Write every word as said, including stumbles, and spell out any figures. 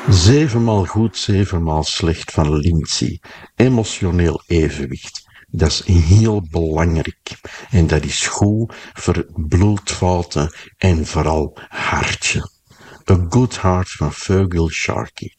Zevenmaal goed, zevenmaal slecht van Lindsay. Emotioneel evenwicht. Dat is heel belangrijk. En dat is goed voor bloedvaten en vooral hartje. A Good Heart van Feargal Sharkey.